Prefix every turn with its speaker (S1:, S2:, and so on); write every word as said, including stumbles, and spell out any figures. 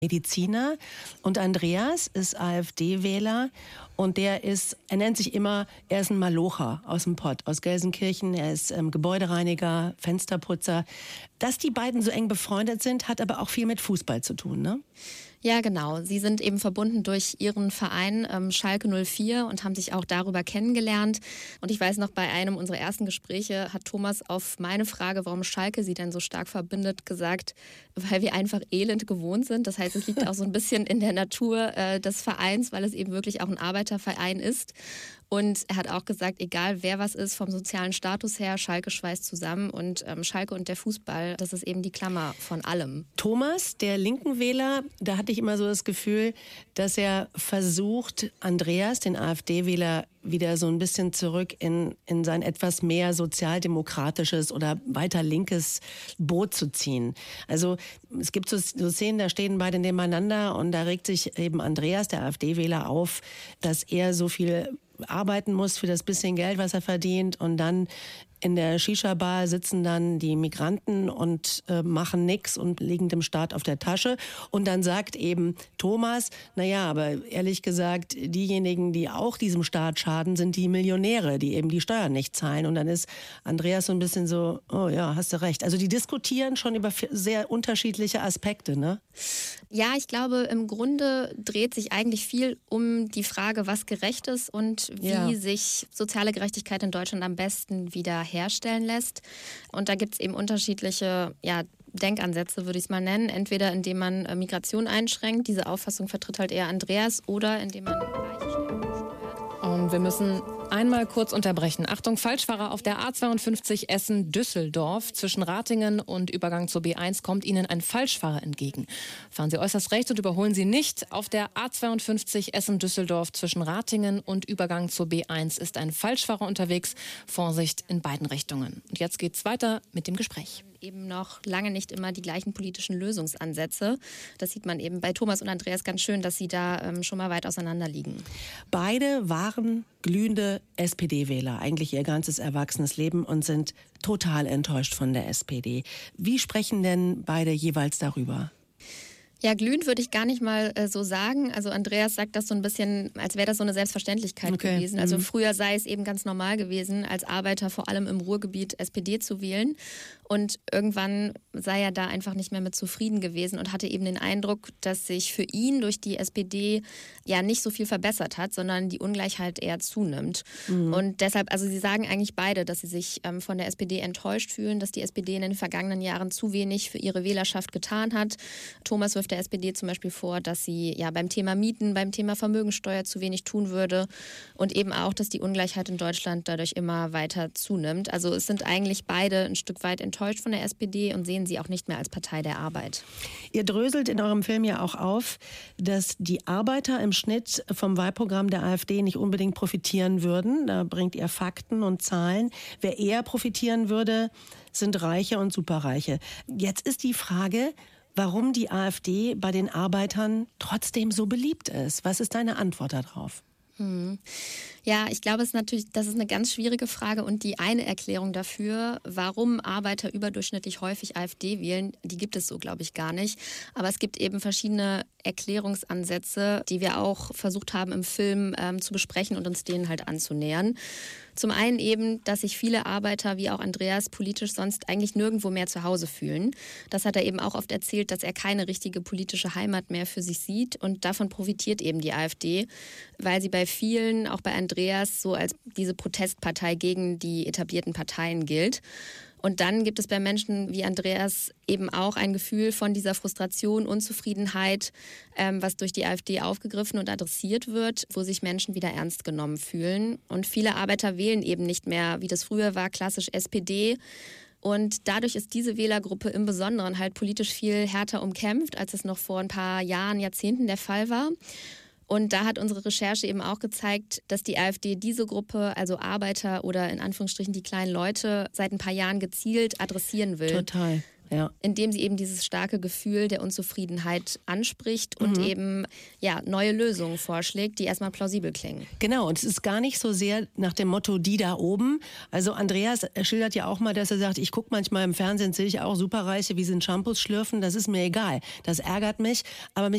S1: Mediziner und Andreas ist AfD-Wähler und der ist, er nennt sich immer, er ist ein Malocher aus dem Pott, aus Gelsenkirchen, er ist ähm, Gebäudereiniger, Fensterputzer. Dass die beiden so eng befreundet sind, hat aber auch viel mit Fußball zu tun, ne?
S2: Ja, genau. Sie sind eben verbunden durch ihren Verein ähm, Schalke null vier und haben sich auch darüber kennengelernt. Und ich weiß noch, bei einem unserer ersten Gespräche hat Thomas auf meine Frage, warum Schalke sie denn so stark verbindet, gesagt, weil wir einfach Elend gewohnt sind. Das heißt, es liegt auch so ein bisschen in der Natur äh, des Vereins, weil es eben wirklich auch ein Arbeiterverein ist. Und er hat auch gesagt, egal wer was ist, vom sozialen Status her, Schalke schweißt zusammen und ähm, Schalke und der Fußball, das ist eben die Klammer von allem.
S1: Thomas, der linken Wähler, da hatte ich immer so das Gefühl, dass er versucht, Andreas, den AfD-Wähler, wieder so ein bisschen zurück in, in sein etwas mehr sozialdemokratisches oder weiter linkes Boot zu ziehen. Also es gibt so, so Szenen, da stehen beide nebeneinander und da regt sich eben Andreas, der AfD-Wähler, auf, dass er so viel arbeiten muss für das bisschen Geld, was er verdient, und dann in der Shisha-Bar sitzen dann die Migranten und äh, machen nix und liegen dem Staat auf der Tasche. Und dann sagt eben Thomas, naja, aber ehrlich gesagt, diejenigen, die auch diesem Staat schaden, sind die Millionäre, die eben die Steuern nicht zahlen. Und dann ist Andreas so ein bisschen so, oh ja, hast du recht. Also die diskutieren schon über sehr unterschiedliche Aspekte, ne?
S2: Ja, ich glaube, im Grunde dreht sich eigentlich viel um die Frage, was gerecht ist und wie ja. sich soziale Gerechtigkeit in Deutschland am besten wieder herstellen lässt. Und da gibt es eben unterschiedliche ja, Denkansätze, würde ich es mal nennen. Entweder indem man äh, Migration einschränkt, diese Auffassung vertritt halt eher Andreas, oder indem man Reiche stärker besteuert.
S3: Und wir müssen einmal kurz unterbrechen. Achtung, Falschfahrer auf der A zweiundfünfzig Essen-Düsseldorf. Zwischen Ratingen und Übergang zur B eins kommt Ihnen ein Falschfahrer entgegen. Fahren Sie äußerst rechts und überholen Sie nicht. Auf der A zweiundfünfzig Essen-Düsseldorf zwischen Ratingen und Übergang zur B eins ist ein Falschfahrer unterwegs. Vorsicht in beiden Richtungen. Und jetzt geht's weiter mit dem Gespräch.
S2: Eben noch lange nicht immer die gleichen politischen Lösungsansätze. Das sieht man eben bei Thomas und Andreas ganz schön, dass sie da ähm, schon mal weit auseinander liegen.
S1: Beide waren glühende S P D-Wähler, eigentlich ihr ganzes erwachsenes Leben, und sind total enttäuscht von der S P D. Wie sprechen denn beide jeweils darüber?
S2: Ja, glühend würde ich gar nicht mal äh, so sagen. Also Andreas sagt das so ein bisschen, als wäre das so eine Selbstverständlichkeit okay. gewesen. Also mhm. früher sei es eben ganz normal gewesen, als Arbeiter vor allem im Ruhrgebiet S P D zu wählen. Und irgendwann sei er da einfach nicht mehr mit zufrieden gewesen und hatte eben den Eindruck, dass sich für ihn durch die S P D ja nicht so viel verbessert hat, sondern die Ungleichheit eher zunimmt. Mhm. Und deshalb, also sie sagen eigentlich beide, dass sie sich ähm, von der S P D enttäuscht fühlen, dass die S P D in den vergangenen Jahren zu wenig für ihre Wählerschaft getan hat. Thomas wirft der S P D zum Beispiel vor, dass sie ja beim Thema Mieten, beim Thema Vermögensteuer zu wenig tun würde und eben auch, dass die Ungleichheit in Deutschland dadurch immer weiter zunimmt. Also es sind eigentlich beide ein Stück weit enttäuscht von der S P D und sehen sie auch nicht mehr als Partei der Arbeit.
S1: Ihr dröselt in eurem Film ja auch auf, dass die Arbeiter im Schnitt vom Wahlprogramm der AfD nicht unbedingt profitieren würden. Da bringt ihr Fakten und Zahlen. Wer eher profitieren würde, sind Reiche und Superreiche. Jetzt ist die Frage, warum die AfD bei den Arbeitern trotzdem so beliebt ist. Was ist deine Antwort darauf?
S2: Hm. Ja, ich glaube, es ist natürlich, das ist eine ganz schwierige Frage, und die eine Erklärung dafür, warum Arbeiter überdurchschnittlich häufig AfD wählen, die gibt es so, glaube ich, gar nicht. Aber es gibt eben verschiedene Erklärungsansätze, die wir auch versucht haben im Film ähm, zu besprechen und uns denen halt anzunähern. Zum einen eben, dass sich viele Arbeiter, wie auch Andreas, politisch sonst eigentlich nirgendwo mehr zu Hause fühlen. Das hat er eben auch oft erzählt, dass er keine richtige politische Heimat mehr für sich sieht, und davon profitiert eben die AfD, weil sie bei vielen, auch bei Andreas, so als diese Protestpartei gegen die etablierten Parteien gilt. Und dann gibt es bei Menschen wie Andreas eben auch ein Gefühl von dieser Frustration, Unzufriedenheit, ähm, was durch die AfD aufgegriffen und adressiert wird, wo sich Menschen wieder ernst genommen fühlen. Und viele Arbeiter wählen eben nicht mehr, wie das früher war, klassisch S P D. Und dadurch ist diese Wählergruppe im Besonderen halt politisch viel härter umkämpft, als es noch vor ein paar Jahren, Jahrzehnten der Fall war. Und da hat unsere Recherche eben auch gezeigt, dass die AfD diese Gruppe, also Arbeiter oder in Anführungsstrichen die kleinen Leute, seit ein paar Jahren gezielt adressieren will.
S1: Total. Ja.
S2: Indem sie eben dieses starke Gefühl der Unzufriedenheit anspricht und
S1: Mhm.
S2: eben ja, neue Lösungen vorschlägt, die erstmal plausibel klingen.
S1: Genau, und es ist gar nicht so sehr nach dem Motto, die da oben. Also Andreas schildert ja auch mal, dass er sagt, ich gucke manchmal im Fernsehen, sehe ich auch Superreiche, wie sie in Shampoos schlürfen, das ist mir egal. Das ärgert mich, aber mich